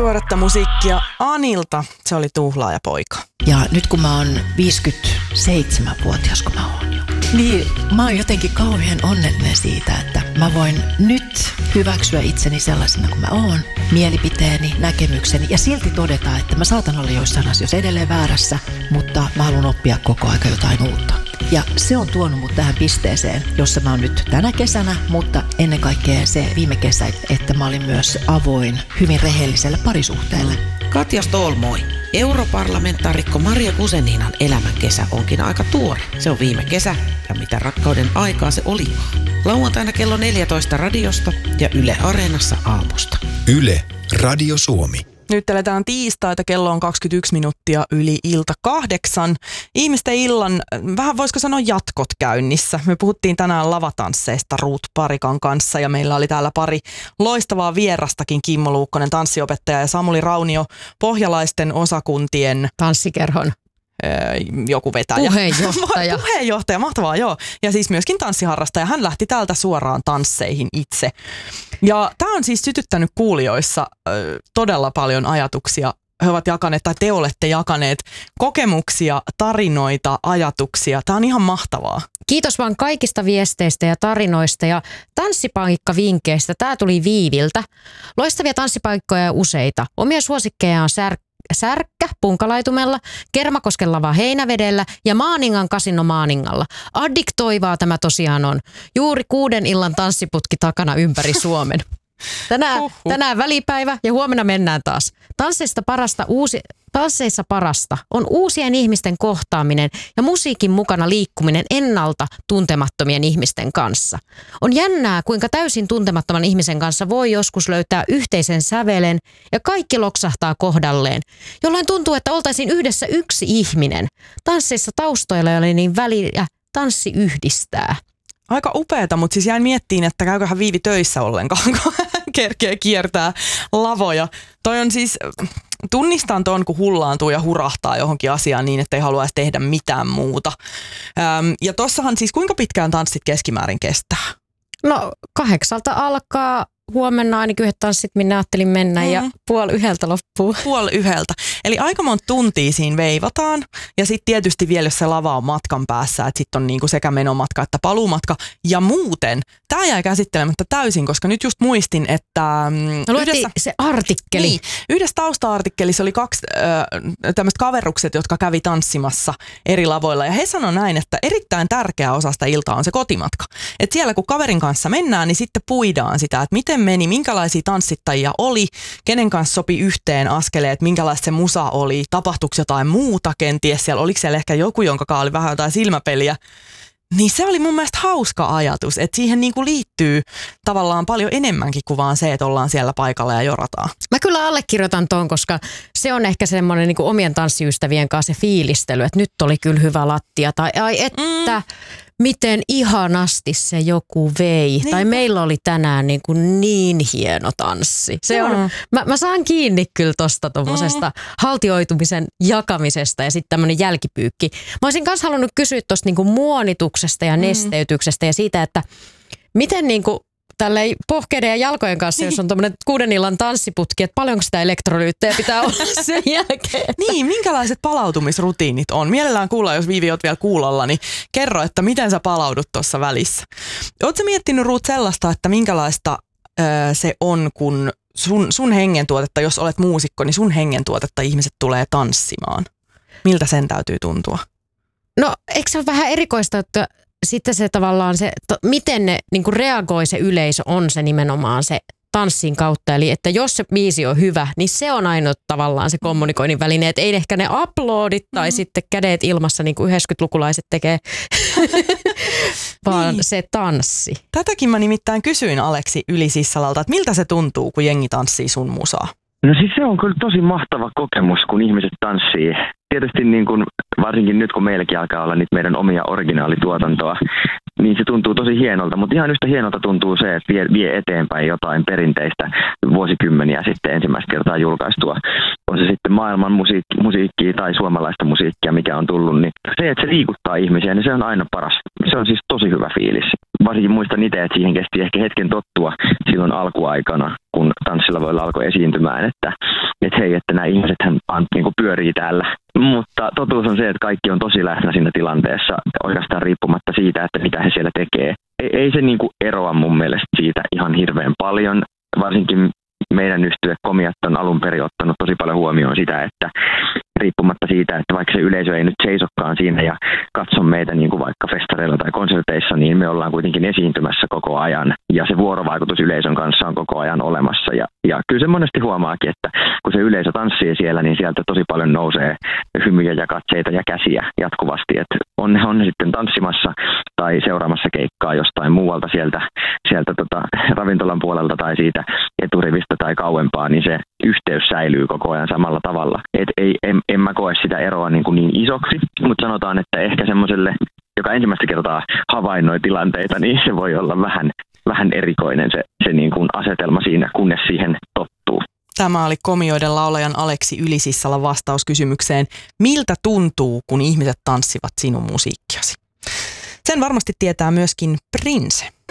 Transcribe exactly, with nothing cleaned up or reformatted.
tuoretta musiikkia Anilta. Se oli Tuhlaajapoika. Ja nyt kun mä oon viisikymmentäseitsemänvuotias, kun mä oon jo, niin mä oon jotenkin kauhean onnellinen siitä, että mä voin nyt hyväksyä itseni sellaisena kuin mä oon, mielipiteeni, näkemykseni ja silti todeta, että mä saatan olla joissain asioissa edelleen väärässä, mutta mä haluan oppia koko aika jotain uutta. Ja se on tuonut mut tähän pisteeseen, jossa mä oon nyt tänä kesänä, mutta ennen kaikkea se viime kesä, että mä olin myös avoin hyvin rehelliselle parisuhteelle. Katja Stoll, moi. Europarlamentaarikko Maria Guzeninan elämän kesä onkin aika tuore. Se on viime kesä ja mitä rakkauden aikaa se oli. Lauantaina kello neljätoista radiosta ja Yle Areenassa aamusta. Yle, Radio Suomi. Nyt eletään tiistaita, kello on kaksikymmentäyksi minuuttia yli ilta kahdeksan. Ihmisten illan, vähän voisiko sanoa jatkot käynnissä. Me puhuttiin tänään lavatansseista Ruth Parikan kanssa ja meillä oli täällä pari loistavaa vierastakin. Kimmo Luukkonen, tanssiopettaja ja Samuli Raunio, pohjalaisten osakuntien tanssikerhon joku vetäjä. Puheenjohtaja. Puheenjohtaja, mahtavaa, joo. Ja siis myöskin tanssiharrastaja. Hän lähti täältä suoraan tansseihin itse. Ja tämä on siis sytyttänyt kuulijoissa äh, todella paljon ajatuksia. He ovat jakaneet, tai te olette jakaneet kokemuksia, tarinoita, ajatuksia. Tämä on ihan mahtavaa. Kiitos vaan kaikista viesteistä ja tarinoista ja tanssipaikkavinkkeistä. Tämä tuli Viiviltä. Loistavia tanssipaikkoja useita. Omia suosikkejaan on sär Särkkä Punkalaitumella, Kermakosken lava Heinävedellä ja Maaningan kasino Maaningalla. Addiktoivaa tämä tosiaan on. Juuri kuuden illan tanssiputki takana ympäri Suomen. Tänään, tänään välipäivä ja huomenna mennään taas. Tansseista parasta uusi, tansseissa parasta on uusien ihmisten kohtaaminen ja musiikin mukana liikkuminen ennalta tuntemattomien ihmisten kanssa. On jännää, kuinka täysin tuntemattoman ihmisen kanssa voi joskus löytää yhteisen sävelen ja kaikki loksahtaa kohdalleen, jolloin tuntuu, että oltaisiin yhdessä yksi ihminen. Tansseissa taustoilla ei ole niin väliä, tanssi yhdistää. Aika upeeta, mutta siis jäin miettiin, että käyköhän Viivi töissä ollenkaan, kun kerkee kiertää lavoja. Toi on siis, tunnistan ton, kun hullaantuu ja hurahtaa johonkin asiaan niin, että ei haluaisi tehdä mitään muuta. Öm, ja tossahan siis kuinka pitkään tanssit keskimäärin kestää? No kahdeksalta alkaa. Huomenna ainakin yhdet tanssit, minne ajattelin mennä mm. ja puoli yhdeltä loppuu. Puoli yhdeltä. Eli aika monta tuntia siinä veivataan ja sitten tietysti vielä, jos se lava on matkan päässä, että sitten on niinku sekä menomatka että paluumatka. Ja muuten, tämä jäi käsittelemättä täysin, koska nyt just muistin, että no, yhdessä, se artikkeli. Niin, yhdessä tausta-artikkelissa oli kaksi äh, tämmöistä kaverukset, jotka kävi tanssimassa eri lavoilla. Ja he sanoi näin, että erittäin tärkeä osa sitä iltaa on se kotimatka. Että siellä kun kaverin kanssa mennään, niin sitten puidaan sitä, että miten meni, minkälaisia tanssittajia oli, kenen kanssa sopi yhteen askeleet, minkälaista se musa oli, tapahtuiko jotain muuta kenties siellä, oliko siellä ehkä joku, jonka oli vähän jotain silmäpeliä. Niin se oli mun mielestä hauska ajatus, että siihen niinku liittyy tavallaan paljon enemmänkin kuin vaan se, että ollaan siellä paikalla ja jorataan. Mä kyllä allekirjoitan ton, koska se on ehkä semmoinen niinku omien tanssiystävien kanssa se fiilistely, että nyt oli kyllä hyvä lattia tai ai että... Mm. Miten ihanasti se joku vei. Niin. Tai meillä oli tänään niin, kuin niin hieno tanssi. Se on, mä, mä saan kiinni kyllä tosta tommosesta mm. haltioitumisen jakamisesta ja sitten tämmönen jälkipyykki. Mä olisin myös halunnut kysyä tosta niin kuin muonituksesta ja nesteytyksestä ja siitä, että miten niin kuin tälleen pohkeiden ja jalkojen kanssa, jos on tommoinen kuuden illan tanssiputki, että paljonko sitä elektrolyyttejä pitää olla sen jälkeen. Että... Niin, minkälaiset palautumisrutiinit on? Mielellään kuulla, jos Viivi oot vielä kuulolla, niin kerro, että miten sä palaudut tuossa välissä. Ootko sä miettinyt, Ruut, sellaista, että minkälaista öö, se on, kun sun, sun hengentuotetta, jos olet muusikko, niin sun hengentuotetta ihmiset tulee tanssimaan? Miltä sen täytyy tuntua? No, eikö se ole vähän erikoista, että sitten se tavallaan se, to, miten ne niin kuin reagoi se yleisö on se nimenomaan se tanssin kautta. Eli että jos se biisi on hyvä, niin se on ainoa tavallaan se kommunikoinnin väline. Että ei ehkä ne uploadit tai mm. sitten kädet ilmassa niin kuin yhdeksänkymmentälukulaiset tekee, vaan niin. Se tanssi. Tätäkin mä nimittäin kysyin Aleksi Yli-Sissalalta, että miltä se tuntuu, kun jengi tanssii sun musaa? No siis se on kyllä tosi mahtava kokemus, kun ihmiset tanssii. Tietysti niin kun, varsinkin nyt, kun meilläkin alkaa olla niitä meidän omia originaalituotantoa, niin se tuntuu tosi hienolta. Mutta ihan yhtä hienolta tuntuu se, että vie, vie eteenpäin jotain perinteistä vuosikymmeniä sitten ensimmäistä kertaa julkaistua. On se sitten maailman musiik- musiikkia tai suomalaista musiikkia, mikä on tullut. Niin se, että se liikuttaa ihmisiä, niin se on aina paras. Se on siis tosi hyvä fiilis. Varsinkin muistan itse, että siihen kesti ehkä hetken tottua silloin alkuaikana, kun tanssilavoilla alkoi esiintymään, että että hei, että nämä ihmisethän vaan niin kuin pyörii täällä. Mutta totuus on se, että kaikki on tosi läsnä siinä tilanteessa, oikeastaan riippumatta siitä, että mitä he siellä tekee. Ei, ei se niin kuin eroa mun mielestä siitä ihan hirveän paljon, varsinkin meidän yhtye Komiat on alun perin ottanut tosi paljon huomioon sitä, että riippumatta siitä, että vaikka se yleisö ei nyt seisokkaan siinä ja katso meitä niin kuin vaikka festareilla tai konserteissa, niin me ollaan kuitenkin esiintymässä koko ajan ja se vuorovaikutus yleisön kanssa on koko ajan olemassa. Ja, ja kyllä se monesti huomaakin, että kun se yleisö tanssii siellä, niin sieltä tosi paljon nousee hymyjä ja katseita ja käsiä jatkuvasti. Että on, on ne sitten tanssimassa tai seuraamassa keikkaa jostain muualta sieltä, sieltä tota, ravintolan puolelta tai siitä eturivistä tai kauempaa, niin se yhteys säilyy koko ajan samalla tavalla. Et ei, en, en mä koe sitä eroa niin, kuin niin isoksi, mutta sanotaan, että ehkä semmoiselle, joka ensimmäistä kertaa havainnoi tilanteita, niin se voi olla vähän, vähän erikoinen se, se niin kuin asetelma siinä, kunnes siihen tottuu. Tämä oli Komioiden laulajan Aleksi Ylisissalan vastaus kysymykseen, miltä tuntuu, kun ihmiset tanssivat sinun musiikkiasi? Sen varmasti tietää myöskin Prince.